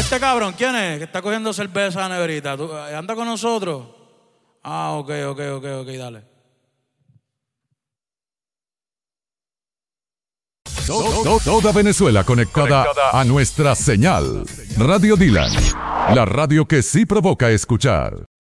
este cabrón, ¿quién es? Que está cogiendo cerveza a la neverita. ¿Anda con nosotros? Ah, ok, dale. Toda Venezuela conectada a nuestra señal. Radio Dylan, la radio que sí provoca escuchar.